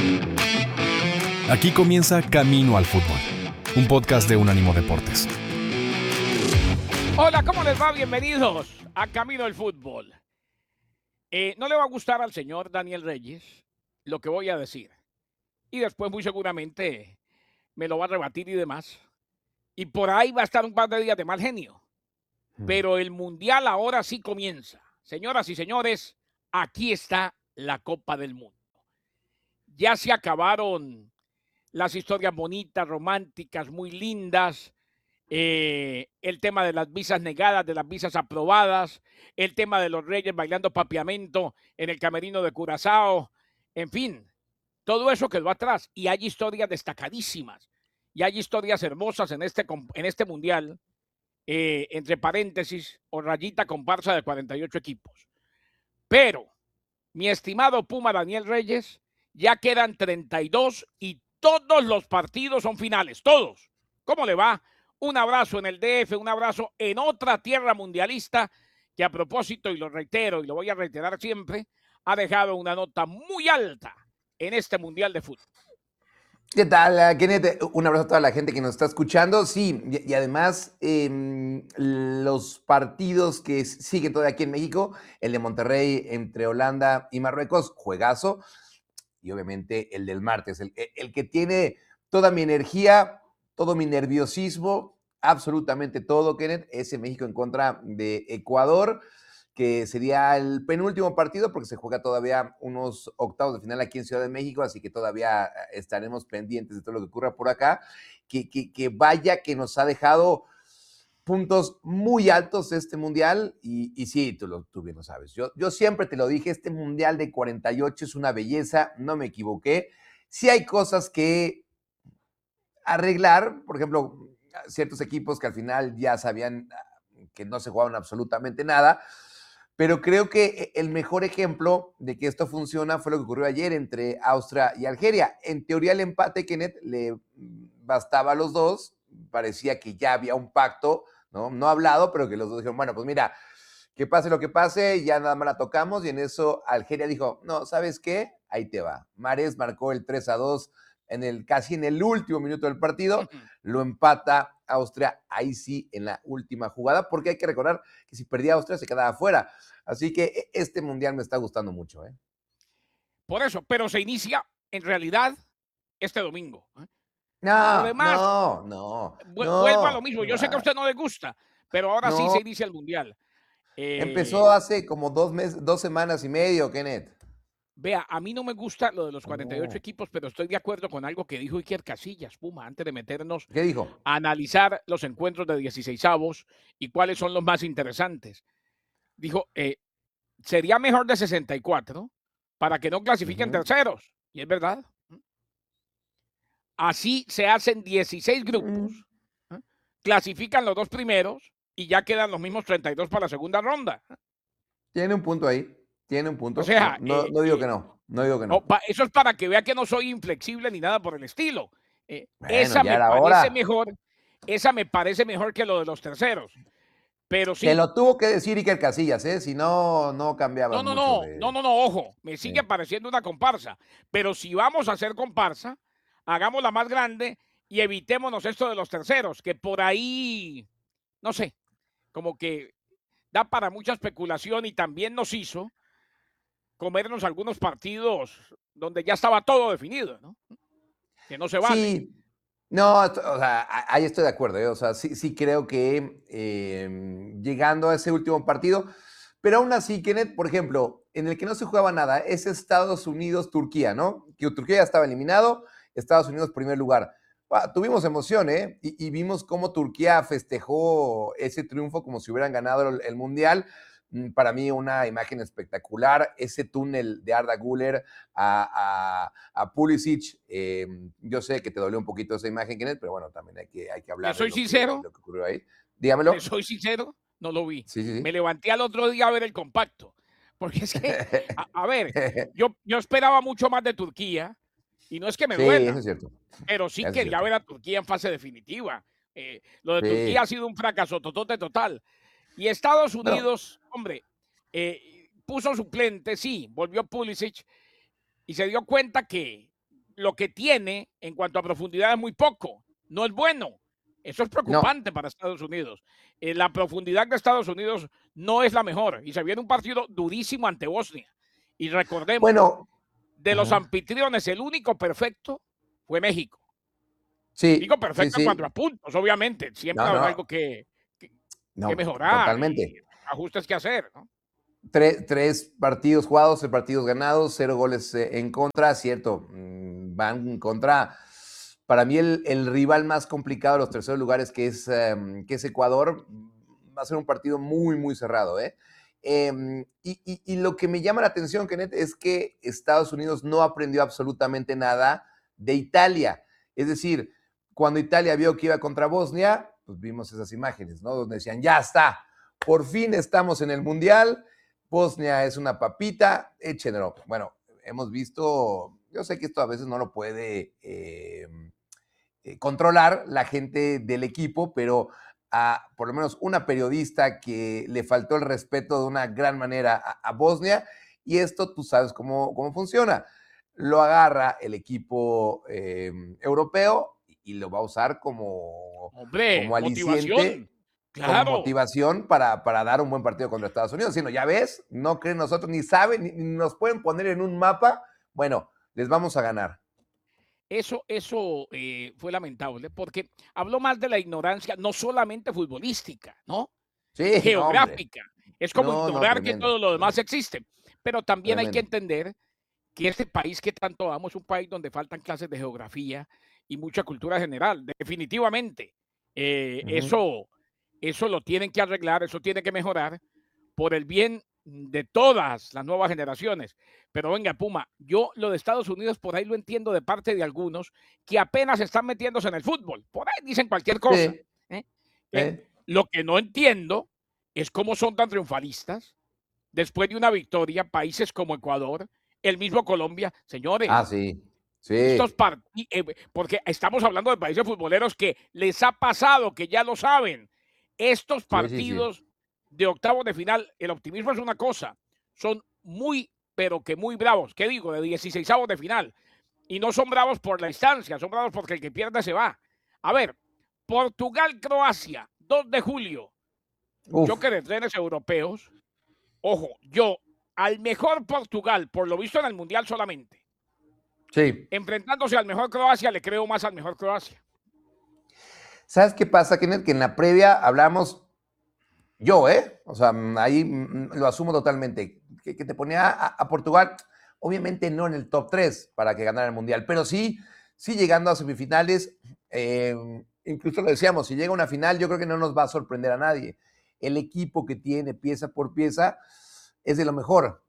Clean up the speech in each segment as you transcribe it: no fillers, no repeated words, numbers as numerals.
Aquí comienza Camino al Fútbol, un podcast de Unánimo Deportes. Hola, ¿cómo les va? Bienvenidos a Camino al Fútbol. No le va a gustar al señor Daniel Reyes lo que voy a decir. Y después muy seguramente me lo va a rebatir y demás. Y por ahí va a estar un par de días de mal genio. Pero el Mundial ahora sí comienza. Señoras y señores, aquí está la Copa del Mundo. Ya se acabaron las historias bonitas, románticas, muy lindas. El tema de las visas negadas, de las visas aprobadas, el tema de los reyes bailando papiamento en el camerino de Curazao, en fin, todo eso quedó atrás y hay historias destacadísimas y hay historias hermosas en este mundial, entre paréntesis o rayita comparsa de 48 equipos. Pero, mi estimado Puma Daniel Reyes, ya quedan 32 y todos los partidos son finales, todos. ¿Cómo le va? Un abrazo en el DF, un abrazo en otra tierra mundialista que a propósito, y lo reitero y lo voy a reiterar siempre, ha dejado una nota muy alta en este Mundial de Fútbol. ¿Qué tal, Kenneth? Un abrazo a toda la gente que nos está escuchando. Sí, y además los partidos que siguen todavía aquí en México, el de Monterrey entre Holanda y Marruecos, juegazo, y obviamente el del martes, el que tiene toda mi energía, todo mi nerviosismo, absolutamente todo, Kenneth, ese México en contra de Ecuador, que sería el penúltimo partido porque se juega todavía unos octavos de final aquí en Ciudad de México, así que todavía estaremos pendientes de todo lo que ocurra por acá, que vaya que nos ha dejado puntos muy altos este mundial, y sí, tú bien lo sabes. Yo siempre te lo dije, este mundial de 48 es una belleza, no me equivoqué. Sí hay cosas que arreglar, por ejemplo, ciertos equipos que al final ya sabían que no se jugaban absolutamente nada, pero creo que el mejor ejemplo de que esto funciona fue lo que ocurrió ayer entre Austria y Algeria. En teoría el empate, Kenneth, le bastaba a los dos, parecía que ya había un pacto, no hablado, pero que los dos dijeron, bueno, pues mira, que pase lo que pase, ya nada más la tocamos, y en eso Algeria dijo, no, ¿sabes qué? Ahí te va. Mahrez marcó el 3-2 casi en el último minuto del partido, lo empata Austria, ahí sí, en la última jugada, porque hay que recordar que si perdía Austria se quedaba afuera. Así que este mundial me está gustando mucho. Por eso, pero se inicia en realidad este domingo. Lo No, demás, vuelvo a lo mismo. Yo sé que a usted no le gusta, pero ahora sí no. se inicia el Mundial. Empezó hace como 2 semanas y medio, Kenneth. Vea, a mí no me gusta lo de los 48 No. equipos, pero estoy de acuerdo con algo que dijo Iker Casillas, Puma, antes de meternos ¿Qué dijo? a analizar los encuentros de 16avos y cuáles son los más interesantes. Dijo, sería mejor de 64 para que no clasifiquen terceros. Y es verdad. Así se hacen 16 grupos, clasifican los dos primeros y ya quedan los mismos 32 para la segunda ronda. Tiene un punto ahí, tiene un punto. O sea, no digo que no, no digo que no. Eso es para que vea que no soy inflexible ni nada por el estilo. Bueno, Esa ya me era parece hora. mejor, esa me parece mejor que lo de los terceros. Pero sí. Te lo tuvo que decir Iker Casillas, si no, no cambiabas mucho de... Ojo, me sigue pareciendo una comparsa. Pero si vamos a hacer comparsa, hagámosla más grande y evitémonos esto de los terceros, que por ahí, no sé, como que da para mucha especulación y también nos hizo comernos algunos partidos donde ya estaba todo definido, ¿no? Que no se vale. Sí, no, o sea, ahí estoy de acuerdo, o sea, sí creo que llegando a ese último partido, pero aún así, Kenneth, por ejemplo, en el que no se jugaba nada, es Estados Unidos-Turquía, ¿no? Que Turquía ya estaba eliminado, Estados Unidos primer lugar. Tuvimos emoción, y vimos cómo Turquía festejó ese triunfo como si hubieran ganado el Mundial. Para mí una imagen espectacular, ese túnel de Arda Güler a Pulisic. Yo sé que te dolió un poquito esa imagen, Kenneth, pero bueno, también hay que hablar de lo que ocurrió ahí. Dígamelo. ¿Le soy sincero? No lo vi. Sí. Me levanté al otro día a ver el compacto. Porque es que, a ver, yo esperaba mucho más de Turquía, y no es que me Sí, duela, eso es cierto. pero sí Eso es quería cierto. ver a Turquía en fase definitiva. Lo de Sí. Turquía ha sido un fracaso total. Y Estados Unidos, No. hombre, puso suplente, sí, volvió Pulisic y se dio cuenta que lo que tiene en cuanto a profundidad es muy poco, no es bueno. Eso es No. preocupante para Estados Unidos. La profundidad de Estados Unidos no es la mejor y se viene un partido durísimo ante Bosnia. Y recordemos, Bueno, de los ajá. anfitriones, el único perfecto fue México. Sí, Digo sí, perfecto en sí. cuanto a puntos, obviamente. Siempre No, habrá no, algo que, que no, mejorar y totalmente. ajustes que hacer, ¿no? Tres partidos jugados, 3 partidos ganados, 0 goles en contra, cierto. Van en contra. Para mí, el rival más complicado de los terceros lugares, que es Ecuador, va a ser un partido muy, muy cerrado, ¿eh? Y lo que me llama la atención, Kenneth, es que Estados Unidos no aprendió absolutamente nada de Italia. Es decir, cuando Italia vio que iba contra Bosnia, pues vimos esas imágenes, ¿no? Donde decían, ya está, por fin estamos en el Mundial. Bosnia es una papita, échenlo. Bueno, hemos visto, yo sé que esto a veces no lo puede controlar la gente del equipo, pero a por lo menos una periodista que le faltó el respeto de una gran manera a Bosnia, y esto tú sabes cómo funciona. Lo agarra el equipo europeo y lo va a usar Hombre, como motivación. aliciente, como Claro. motivación para dar un buen partido contra Estados Unidos. Sino, ya ves, no creen nosotros, ni saben, ni nos pueden poner en un mapa. Bueno, les vamos a ganar. Eso fue lamentable porque habló más de la ignorancia, no solamente futbolística, ¿no? Sí, no, hombre. Geográfica. Es como No, no, ignorar que tremendo, todo lo demás tremendo, existe. Pero también hay que tremendo. entender que este país que tanto amo es un país donde faltan clases de geografía y mucha cultura general, definitivamente. Eh, Ujú. eso, eso lo tienen que arreglar, eso tiene que mejorar por el bien de todas las nuevas generaciones. Pero venga, Puma, yo lo de Estados Unidos por ahí lo entiendo de parte de algunos que apenas están metiéndose en el fútbol. Por ahí dicen cualquier cosa. Sí, ¿Eh? sí. Lo que no entiendo es cómo son tan triunfalistas después de una victoria, países como Ecuador, el mismo Colombia, Ah, señores, sí, estos sí, partidos, porque estamos hablando de países futboleros que les ha pasado, que ya lo saben, estos sí, sí, sí. partidos de octavos de final, el optimismo es una cosa, son muy, pero que muy bravos, ¿qué digo? De 16avos de final, y no son bravos por la instancia, son bravos porque el que pierde se va. A ver, Portugal-Croacia, 2 de julio, Uf, choque de trenes europeos. Ojo, yo al mejor Portugal, por lo visto en el Mundial solamente, sí. enfrentándose al mejor Croacia, le creo más al mejor Croacia. ¿Sabes qué pasa, Kenneth? Que en la previa hablamos yo, ¿eh? O sea, ahí lo asumo totalmente. Que te ponía a Portugal, obviamente no en el top 3 para que ganara el Mundial, pero sí, sí llegando a semifinales. Incluso lo decíamos, si llega a una final, yo creo que no nos va a sorprender a nadie. El equipo que tiene pieza por pieza es de lo mejor.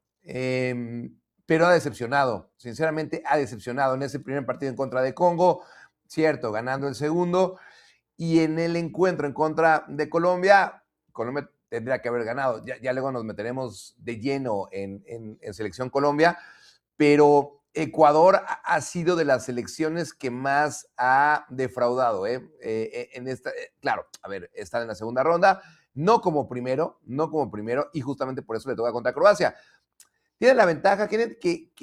Pero ha decepcionado, sinceramente ha decepcionado en ese primer partido en contra de Congo, cierto, ganando el segundo, y en el encuentro en contra de Colombia, Colombia tendría que haber ganado. Ya luego nos meteremos de lleno en Selección Colombia, pero Ecuador ha sido de las selecciones que más ha defraudado. En esta, claro, a ver, está en la segunda ronda, no como primero, y justamente por eso le toca contra Croacia. Tiene la ventaja, Kenneth,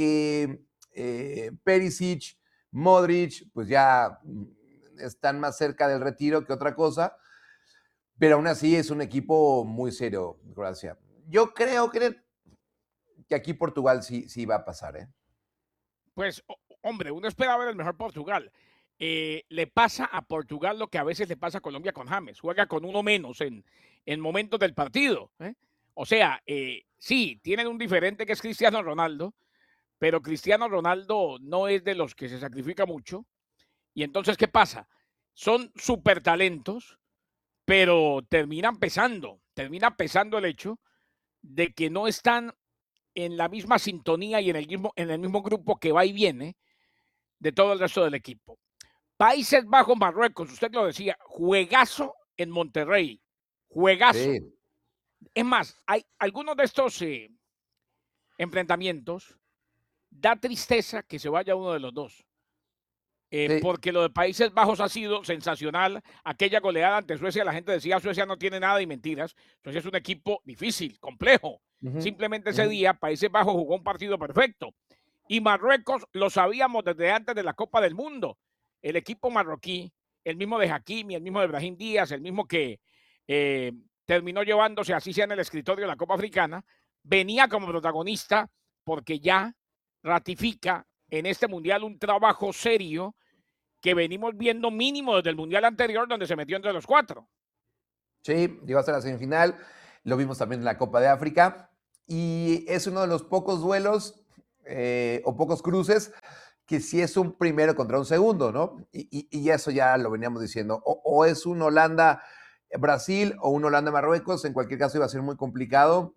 que Perisic, Modric, pues ya están más cerca del retiro que otra cosa, pero aún así es un equipo muy serio, Croacia. Yo creo, Kenneth, que aquí Portugal sí va a pasar, ¿eh? Pues, hombre, uno espera ver el mejor Portugal. Le pasa a Portugal lo que a veces le pasa a Colombia con James. Juega con uno menos en momentos del partido. O sea, sí, tienen un diferente que es Cristiano Ronaldo, pero Cristiano Ronaldo no es de los que se sacrifica mucho. Y entonces, ¿qué pasa? Son súper talentos, pero termina pesando el hecho de que no están en la misma sintonía y en el mismo grupo que va y viene de todo el resto del equipo. Países Bajos, Marruecos, usted lo decía, juegazo en Monterrey, juegazo. Sí, Es más, hay algunos de estos enfrentamientos, da tristeza que se vaya uno de los dos. sí. Porque lo de Países Bajos ha sido sensacional. Aquella goleada ante Suecia, la gente decía Suecia no tiene nada y mentiras. Suecia es un equipo difícil, complejo. Uh -huh, Simplemente uh ese -huh. día Países Bajos jugó un partido perfecto. Y Marruecos lo sabíamos desde antes de la Copa del Mundo. El equipo marroquí, el mismo de Hakimi, el mismo de Brahim Díaz, el mismo que terminó llevándose, así sea en el escritorio de la Copa Africana, venía como protagonista porque ya ratifica en este Mundial un trabajo serio que venimos viendo mínimo desde el Mundial anterior, donde se metió entre los 4. Sí, llegó hasta la semifinal, lo vimos también en la Copa de África, y es uno de los pocos duelos o pocos cruces que sí es un primero contra un segundo, ¿no? Y eso ya lo veníamos diciendo. O es un Holanda-Brasil o un Holanda-Marruecos, en cualquier caso iba a ser muy complicado.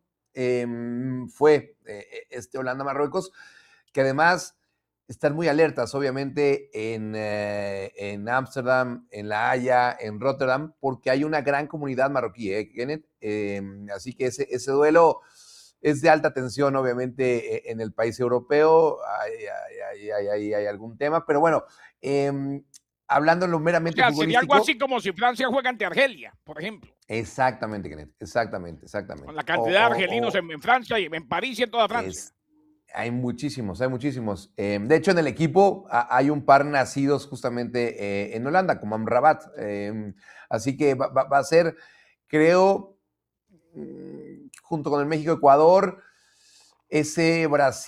Fue este Holanda-Marruecos, que además están muy alertas, obviamente, en Ámsterdam, en La Haya, en Rotterdam, porque hay una gran comunidad marroquí, Kenneth. Así que ese duelo es de alta tensión, obviamente, en el país europeo. Hay algún tema, pero bueno, hablando en lo meramente O sea, sería algo futbolístico. así como si Francia juega ante Argelia, por ejemplo. Exactamente, Kenneth, exactamente. Con la cantidad de argelinos en Francia y en París y en toda Francia. Hay muchísimos. De hecho, en el equipo hay un par nacidos justamente en Holanda, como Amrabat. Así que va a ser, creo, junto con el México-Ecuador, ese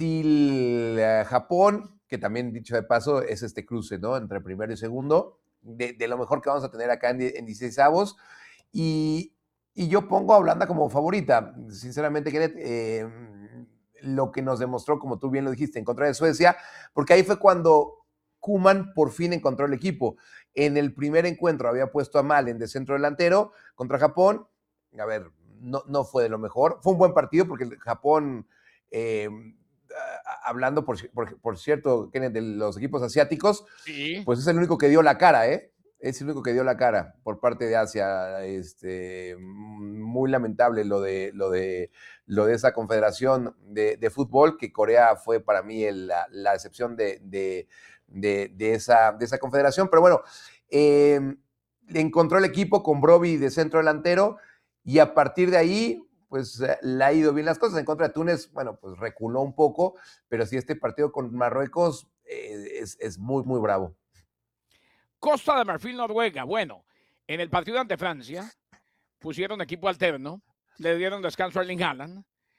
Brasil-Japón, que también, dicho de paso, es este cruce, ¿no? Entre primero y segundo, de lo mejor que vamos a tener acá en 16avos. Y yo pongo a Holanda como favorita. Sinceramente, Kenneth, lo que nos demostró, como tú bien lo dijiste, en contra de Suecia, porque ahí fue cuando Koeman por fin encontró el equipo. En el primer encuentro había puesto a Malen de centro delantero contra Japón. A ver, no fue de lo mejor. Fue un buen partido porque Japón, hablando por cierto, Kenneth, de los equipos asiáticos, sí, pues es el único que dio la cara, ¿eh? Es el único que dio la cara por parte de Asia. Muy lamentable lo de esa confederación de fútbol, que Corea fue para mí la excepción de esa confederación. Pero bueno, encontró el equipo con Brobbey de centro delantero y a partir de ahí, pues le ha ido bien las cosas. En contra de Túnez, bueno, pues reculó un poco, pero sí este partido con Marruecos es muy, muy bravo. Costa de Marfil, Noruega. Bueno, en el partido ante Francia pusieron equipo alterno, le dieron descanso a Erling Haaland,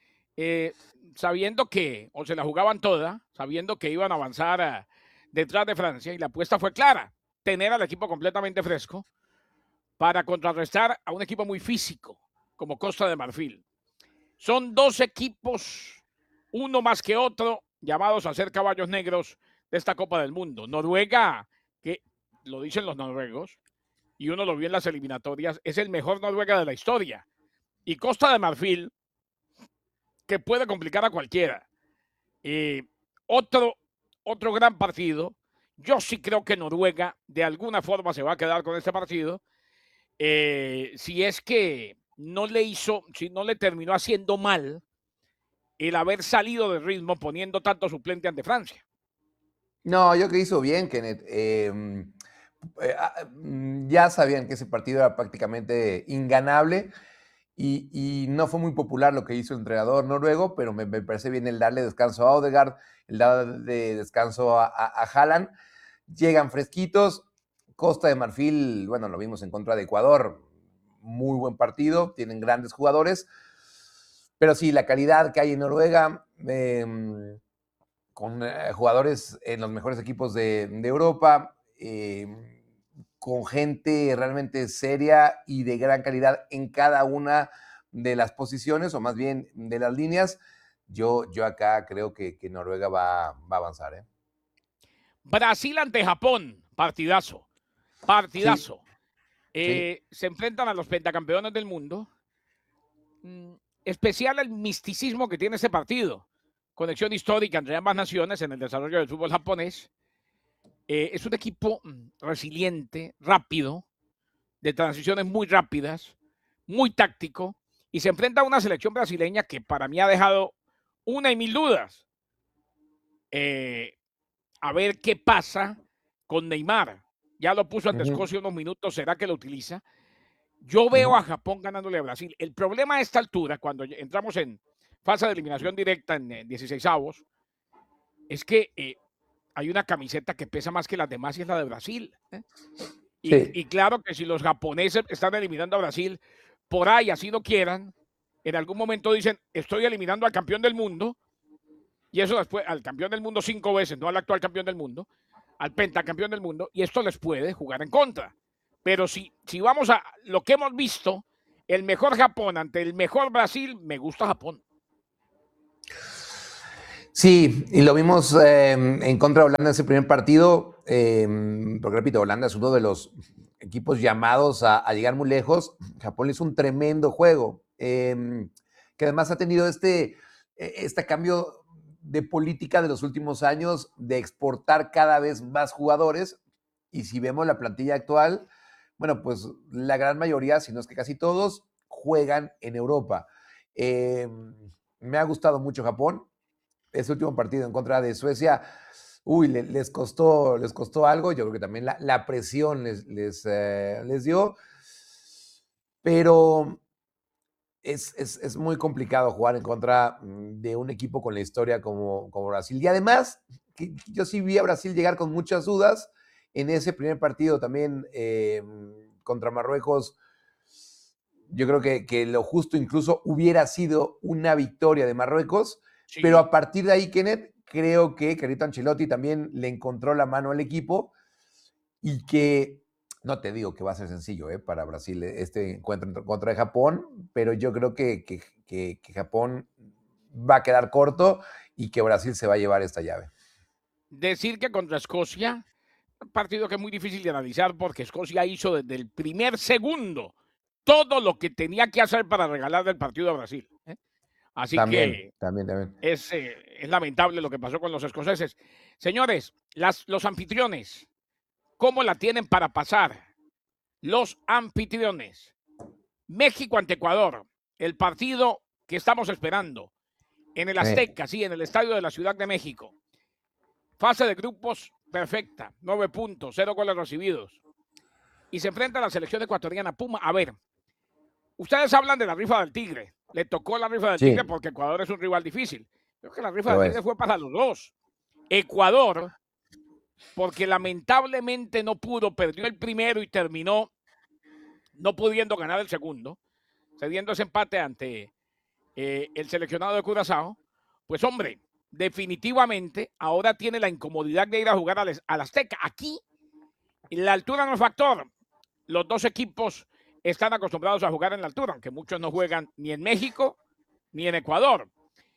sabiendo que, o se la jugaban toda, sabiendo que iban a avanzar detrás de Francia, y la apuesta fue clara, tener al equipo completamente fresco para contrarrestar a un equipo muy físico, como Costa de Marfil. Son 2 equipos, uno más que otro, llamados a ser caballos negros de esta Copa del Mundo. Noruega, que lo dicen los noruegos, y uno lo vio en las eliminatorias, es el mejor Noruega de la historia. Y Costa de Marfil, que puede complicar a cualquiera. Otro gran partido. Yo sí creo que Noruega de alguna forma se va a quedar con este partido. Si es que si no le terminó haciendo mal el haber salido de ritmo poniendo tanto suplente ante Francia. No, yo creo que hizo bien, Kenneth. Ya sabían que ese partido era prácticamente inganable y no fue muy popular lo que hizo el entrenador noruego, pero me parece bien el darle descanso a Odegaard, el darle descanso a Haaland. Llegan fresquitos. Costa de Marfil, bueno, lo vimos en contra de Ecuador, muy buen partido, tienen grandes jugadores, pero sí, la calidad que hay en Noruega, con jugadores en los mejores equipos de Europa, con gente realmente seria y de gran calidad en cada una de las posiciones, o más bien de las líneas. Yo acá creo que Noruega va a avanzar, ¿eh? Brasil ante Japón, partidazo. Sí, sí. Se enfrentan a los pentacampeones del mundo. Especial el misticismo que tiene este partido. Conexión histórica entre ambas naciones en el desarrollo del fútbol japonés. Es un equipo resiliente, rápido, de transiciones muy rápidas, muy táctico, y se enfrenta a una selección brasileña que para mí ha dejado una y mil dudas. A ver qué pasa con Neymar. Ya lo puso ante Escocia unos minutos, ¿será que lo utiliza? Yo veo a Japón ganándole a Brasil. El problema a esta altura, cuando entramos en fase de eliminación directa en 16avos, es que hay una camiseta que pesa más que las demás y es la de Brasil. Sí. Y claro que si los japoneses están eliminando a Brasil, por ahí así no quieran, en algún momento dicen, estoy eliminando al campeón del mundo, y eso después, al campeón del mundo 5 veces, no al actual campeón del mundo, al pentacampeón del mundo, y esto les puede jugar en contra. Pero si vamos a lo que hemos visto, el mejor Japón ante el mejor Brasil, me gusta Japón. Sí, y lo vimos en contra de Holanda ese primer partido, porque repito, Holanda es uno de los equipos llamados a llegar muy lejos. Japón hizo un tremendo juego, que además ha tenido este cambio de política de los últimos años de exportar cada vez más jugadores. Y si vemos la plantilla actual, bueno, pues la gran mayoría, si no es que casi todos, juegan en Europa. Me ha gustado mucho Japón. Ese último partido en contra de Suecia, les costó algo. Yo creo que también la presión les dio. Pero es muy complicado jugar en contra de un equipo con la historia como Brasil. Y además, yo sí vi a Brasil llegar con muchas dudas en ese primer partido también contra Marruecos. Yo creo que lo justo incluso hubiera sido una victoria de Marruecos, Sí. pero a partir de ahí, Kenneth, creo que Carito Ancelotti también le encontró la mano al equipo y que, no te digo que va a ser sencillo para Brasil este encuentro contra Japón, pero yo creo que Japón va a quedar corto y que Brasil se va a llevar esta llave. Decir que contra Escocia, un partido que es muy difícil de analizar porque Escocia hizo desde el primer segundo todo lo que tenía que hacer para regalarle el partido a Brasil. Así que también. es lamentable lo que pasó con los escoceses. Señores, los anfitriones, ¿cómo la tienen para pasar? Los anfitriones. México ante Ecuador, el partido que estamos esperando en el Azteca, sí, en el estadio de la Ciudad de México. Fase de grupos perfecta, 9 puntos, 0 goles recibidos. Y se enfrenta a la selección ecuatoriana Puma. A ver, ustedes hablan de la rifa del Tigre. Le tocó la rifa del Tigre porque Ecuador es un rival difícil. Creo que la rifa del Tigre fue para los dos. Ecuador, porque lamentablemente no pudo, perdió el primero y terminó no pudiendo ganar el segundo, cediendo ese empate ante el seleccionado de Curazao. Pues hombre, definitivamente ahora tiene la incomodidad de ir a jugar al Azteca. Aquí la altura no es factor. Los dos equipos están acostumbrados a jugar en la altura, aunque muchos no juegan ni en México ni en Ecuador.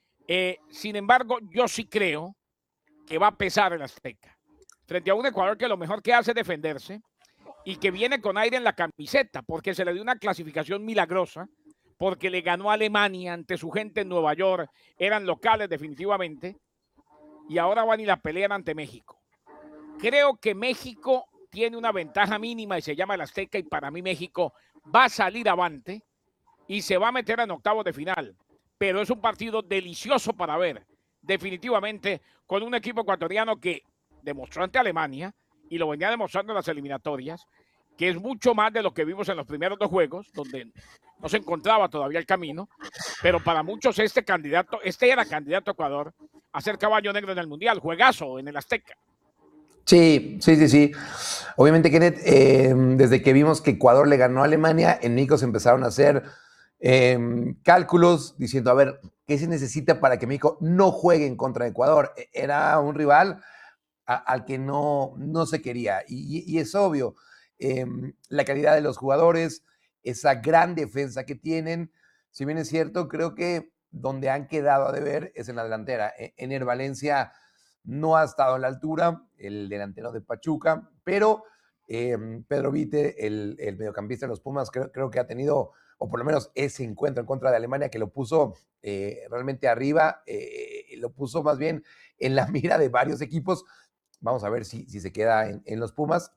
Sin embargo, yo sí creo que va a pesar el Azteca frente a un Ecuador que lo mejor que hace es defenderse y que viene con aire en la camiseta porque se le dio una clasificación milagrosa, porque le ganó a Alemania ante su gente en Nueva York, eran locales definitivamente, y ahora van y la pelean ante México. Creo que México tiene una ventaja mínima y se llama el Azteca, y para mí México va a salir avante y se va a meter en octavos de final. Pero es un partido delicioso para ver, definitivamente, con un equipo ecuatoriano que demostró ante Alemania y lo venía demostrando en las eliminatorias, que es mucho más de lo que vimos en los primeros dos juegos, donde no se encontraba todavía el camino, pero para muchos este era candidato a Ecuador a ser caballo negro en el Mundial, juegazo en el Azteca. Sí. Obviamente, Kenneth, desde que vimos que Ecuador le ganó a Alemania, en México se empezaron a hacer cálculos diciendo, a ver, ¿qué se necesita para que México no juegue en contra de Ecuador? Era un rival al que no se quería. Y es obvio, la calidad de los jugadores, esa gran defensa que tienen, si bien es cierto, creo que donde han quedado a deber es en la delantera. Ener Valencia no ha estado a la altura, el delantero de Pachuca, pero Pedro Vite, el mediocampista de los Pumas, creo que ha tenido, o por lo menos ese encuentro en contra de Alemania que lo puso realmente arriba, lo puso más bien en la mira de varios equipos. Vamos a ver si se queda en los Pumas.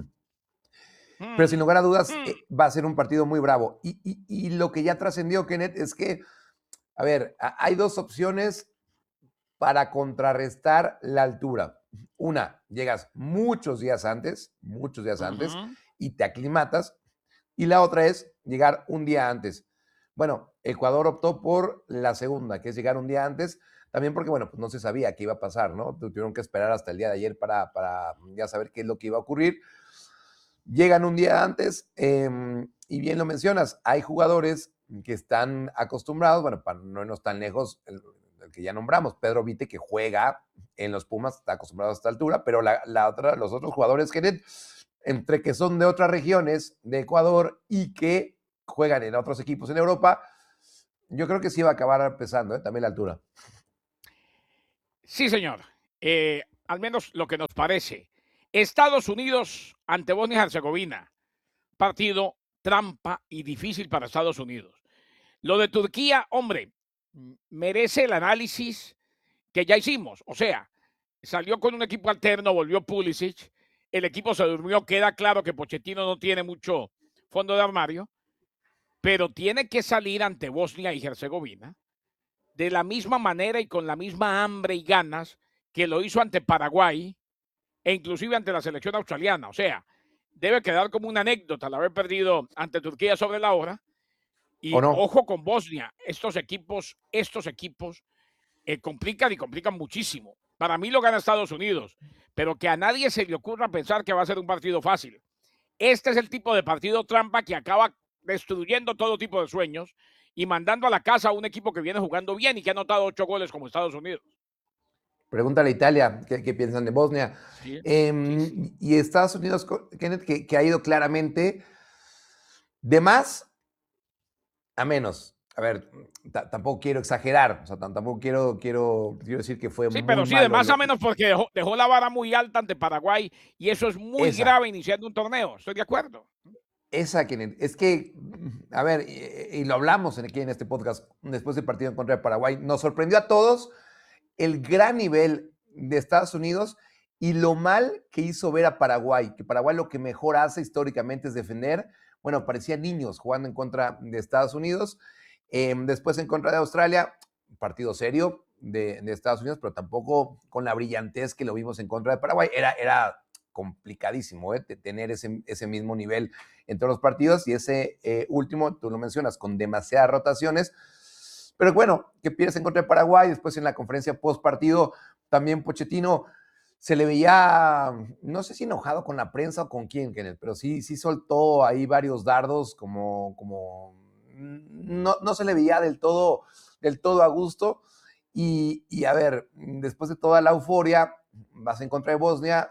Pero sin lugar a dudas va a ser un partido muy bravo. Y lo que ya trascendió, Kenneth, es que, a ver, hay dos opciones para contrarrestar la altura. Una, llegas muchos días antes, y te aclimatas. Y la otra es llegar un día antes. Bueno, Ecuador optó por la segunda, que es llegar un día antes. también porque, bueno, pues no se sabía qué iba a pasar, ¿no? Tuvieron que esperar hasta el día de ayer para ya saber qué es lo que iba a ocurrir. Llegan un día antes, y bien lo mencionas, hay jugadores que están acostumbrados, bueno, para no irnos tan lejos, el que ya nombramos, Pedro Vite, que juega en los Pumas, está acostumbrado a esta altura, pero los otros jugadores, Kenneth, entre que son de otras regiones de Ecuador y que juegan en otros equipos en Europa, yo creo que sí va a acabar pesando, también la altura. Sí, señor. Al menos lo que nos parece. Estados Unidos ante Bosnia y Herzegovina. Partido trampa y difícil para Estados Unidos. Lo de Turquía, hombre, merece el análisis que ya hicimos. O sea, salió con un equipo alterno, volvió Pulisic, el equipo se durmió, queda claro que Pochettino no tiene mucho fondo de armario, pero tiene que salir ante Bosnia y Herzegovina de la misma manera y con la misma hambre y ganas que lo hizo ante Paraguay e inclusive ante la selección australiana. O sea, debe quedar como una anécdota el haber perdido ante Turquía sobre la hora. Y no? ojo con Bosnia, estos equipos complican y complican muchísimo. Para mí lo gana Estados Unidos, pero que a nadie se le ocurra pensar que va a ser un partido fácil. Este es el tipo de partido trampa que acaba destruyendo todo tipo de sueños y mandando a la casa a un equipo que viene jugando bien y que ha anotado 8 goles como Estados Unidos. Pregúntale a Italia qué piensan de Bosnia. Sí, sí. Y Estados Unidos, Kenneth, que ha ido claramente de más a menos. A ver, tampoco quiero exagerar, o sea, tampoco quiero decir que fue sí, muy pero sí, de más a menos porque dejó la vara muy alta ante Paraguay y eso es muy grave iniciando un torneo. Estoy de acuerdo. Kenneth, es que, a ver, y lo hablamos aquí en este podcast después del partido en contra de Paraguay, nos sorprendió a todos el gran nivel de Estados Unidos y lo mal que hizo ver a Paraguay, que Paraguay lo que mejor hace históricamente es defender. Bueno, parecían niños jugando en contra de Estados Unidos. Después en contra de Australia, partido serio de Estados Unidos, pero tampoco con la brillantez que lo vimos en contra de Paraguay. Era complicadísimo tener ese mismo nivel en todos los partidos y ese último, tú lo mencionas, con demasiadas rotaciones. Pero bueno, que pierdes en contra de Paraguay, después en la conferencia post partido, también Pochettino se le veía, no sé si enojado con la prensa o con quién, Kenneth, pero sí soltó ahí varios dardos, como no se le veía del todo a gusto. Y a ver, después de toda la euforia, vas en contra de Bosnia,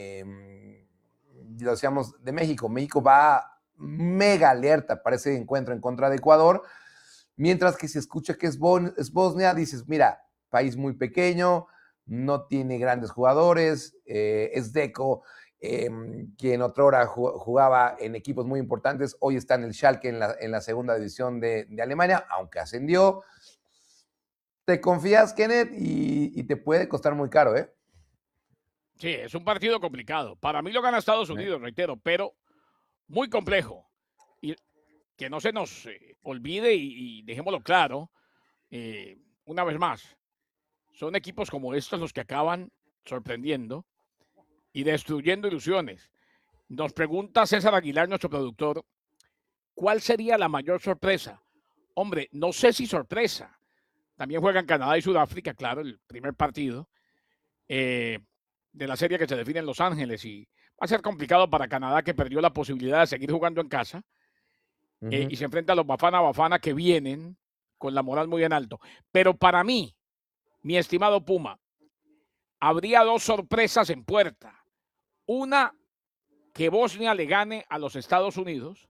lo decíamos de México. México va mega alerta para ese encuentro en contra de Ecuador. Mientras que si escucha que es Bosnia, dices, mira, país muy pequeño, no tiene grandes jugadores, es Deco, quien otrora jugaba en equipos muy importantes, hoy está en el Schalke en la segunda división de Alemania, aunque ascendió. Te confías, Kenneth, y te puede costar muy caro, ¿eh? Sí, es un partido complicado. Para mí lo gana Estados Unidos, reitero, pero muy complejo. Y que no se nos olvide y dejémoslo claro, una vez más, son equipos como estos los que acaban sorprendiendo y destruyendo ilusiones. Nos pregunta César Aguilar, nuestro productor, ¿cuál sería la mayor sorpresa? Hombre, no sé si sorpresa. También juegan Canadá y Sudáfrica, claro, el primer partido de la serie que se define en Los Ángeles y va a ser complicado para Canadá, que perdió la posibilidad de seguir jugando en casa. Y se enfrenta a los Bafana que vienen con la moral muy en alto. Pero para mí, mi estimado Puma, habría dos sorpresas en puerta. Una, que Bosnia le gane a los Estados Unidos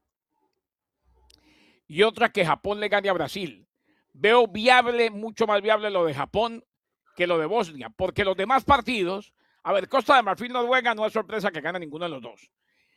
y otra, que Japón le gane a Brasil. Veo viable, mucho más viable lo de Japón que lo de Bosnia, porque los demás partidos, a ver, Costa de Marfil, Noruega, no es sorpresa que gane ninguno de los dos.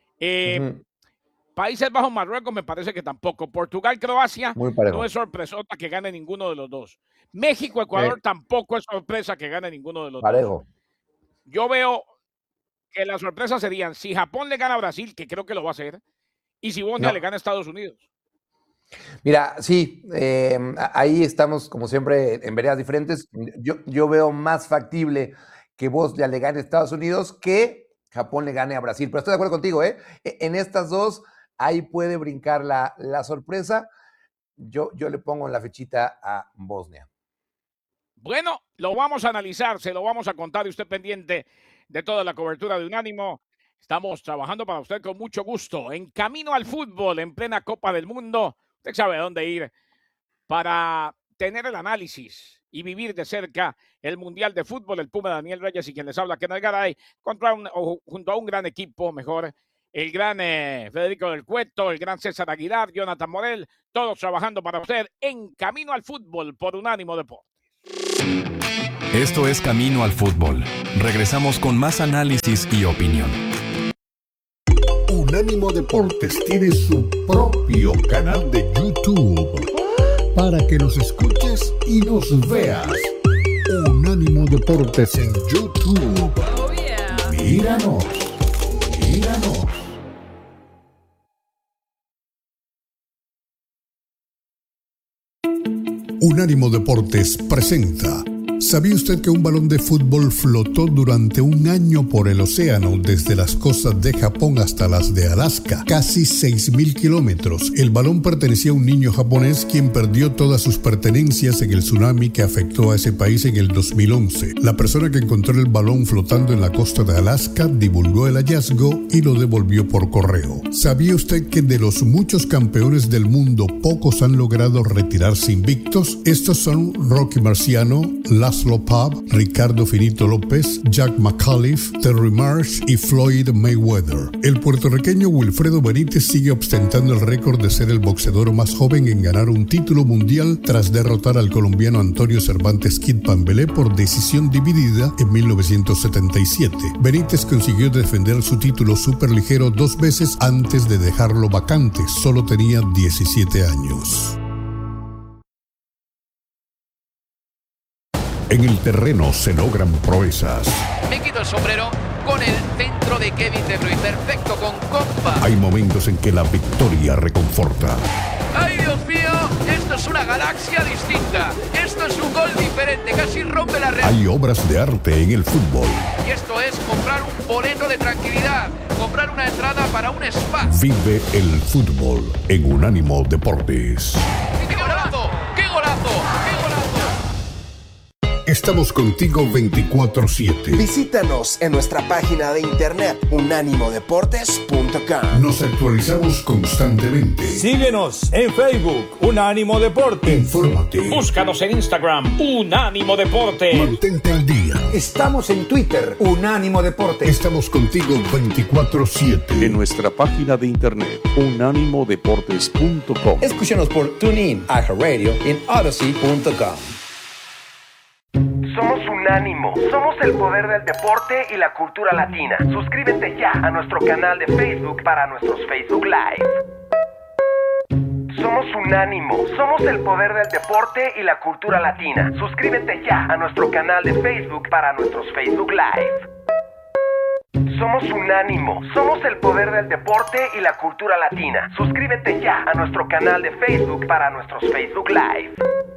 Países Bajos, Marruecos, me parece que tampoco. Portugal, Croacia, no es sorpresota que gane ninguno de los dos. México, Ecuador, tampoco es sorpresa que gane ninguno de los dos. Yo veo que las sorpresas serían si Japón le gana a Brasil, que creo que lo va a hacer, y si Bosnia le gana a Estados Unidos. Mira, sí, ahí estamos como siempre en veredas diferentes. Yo veo más factible que Bosnia le gane a Estados Unidos que Japón le gane a Brasil. Pero estoy de acuerdo contigo, ¿eh? En estas dos, ahí puede brincar la sorpresa. Yo le pongo la fichita a Bosnia. Bueno, lo vamos a analizar, se lo vamos a contar y usted pendiente de toda la cobertura de Unánimo. Estamos trabajando para usted con mucho gusto. En camino al fútbol, en plena Copa del Mundo. Usted sabe a dónde ir para tener el análisis y vivir de cerca el Mundial de Fútbol. El Puma Daniel Reyes y quien les habla, Kenneth Garay, junto a un gran equipo, mejor, el gran Federico del Cueto, el gran César Aguilar, Jonathan Morel, todos trabajando para usted en Camino al Fútbol por Unánimo Deportes. Esto es Camino al Fútbol. Regresamos con más análisis y opinión. Unánimo Deportes tiene su propio canal de YouTube para que nos escuches y nos veas. Unánimo Deportes en YouTube. Oh, yeah. Míranos. Unánimo Deportes presenta. ¿Sabía usted que un balón de fútbol flotó durante un año por el océano desde las costas de Japón hasta las de Alaska? Casi 6.000 kilómetros. El balón pertenecía a un niño japonés quien perdió todas sus pertenencias en el tsunami que afectó a ese país en el 2011. La persona que encontró el balón flotando en la costa de Alaska divulgó el hallazgo y lo devolvió por correo. ¿Sabía usted que de los muchos campeones del mundo pocos han logrado retirarse invictos? Estos son Rocky Marciano, Laszlo Pav, Ricardo Finito López, Jack McAuliffe, Terry Marsh y Floyd Mayweather. El puertorriqueño Wilfredo Benítez sigue ostentando el récord de ser el boxeador más joven en ganar un título mundial tras derrotar al colombiano Antonio Cervantes Kid Pambelé por decisión dividida en 1977. Benítez consiguió defender su título superligero 2 veces antes de dejarlo vacante. Solo tenía 17 años. En el terreno se logran proezas. Me quito el sombrero con el centro de Kevin De Bruyne. Perfecto, con compa. Hay momentos en que la victoria reconforta. ¡Ay, Dios mío! Esto es una galaxia distinta. Esto es un gol diferente. Casi rompe la red. Hay obras de arte en el fútbol. Y esto es comprar un boleto de tranquilidad. Comprar una entrada para un spa. Vive el fútbol en Unánimo Deportes. ¡Qué golazo! ¡Qué golazo! ¡Qué golazo! Estamos contigo 24/7. Visítanos en nuestra página de internet unánimodeportes.com. Nos actualizamos constantemente. Síguenos en Facebook, Unánimo Deportes. Infórmate. Búscanos en Instagram, Unánimo Deportes. Mantente al día. Estamos en Twitter, Unánimo Deportes. Estamos contigo 24/7. En nuestra página de internet, unánimodeportes.com. Escúchanos por TuneIn, iHeartRadio y en Odyssey.com. Somos Unánimo, somos el poder del deporte y la cultura latina. Suscríbete ya a nuestro canal de Facebook para nuestros Facebook Live. Somos Unánimo, somos el poder del deporte y la cultura latina. Suscríbete ya a nuestro canal de Facebook para nuestros Facebook Live. Somos Unánimo, somos el poder del deporte y la cultura latina. Suscríbete ya a nuestro canal de Facebook para nuestros Facebook Live.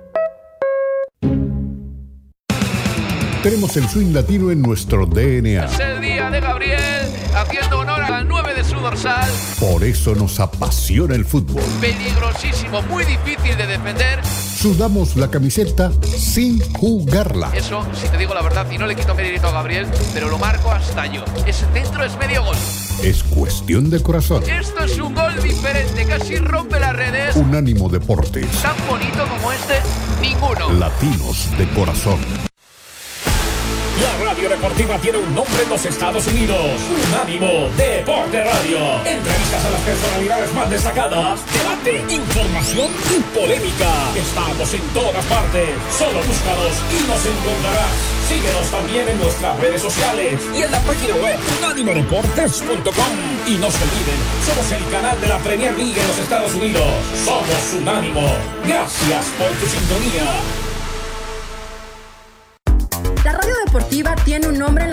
Tenemos el swing latino en nuestro DNA. Es el día de Gabriel, haciendo honor al 9 de su dorsal. Por eso nos apasiona el fútbol. Peligrosísimo, muy difícil de defender. Sudamos la camiseta sin jugarla. Eso, si te digo la verdad, y no le quito mérito a Gabriel, pero lo marco hasta yo. Ese centro es medio gol. Es cuestión de corazón. Esto es un gol diferente, casi rompe las redes. Unánimo Deportes. Tan bonito como este, ninguno. Latinos de corazón. La radio deportiva tiene un nombre en los Estados Unidos. Unánimo Deporte Radio. Entrevistas a las personalidades más destacadas. Debate, información y polémica. Estamos en todas partes. Solo búscanos y nos encontrarás. Síguenos también en nuestras redes sociales y en la página web unánimodeportes.com. Y no se olviden, somos el canal de la Premier League en los Estados Unidos. Somos Unánimo. Gracias por tu sintonía. La radio deportiva tiene un nombre en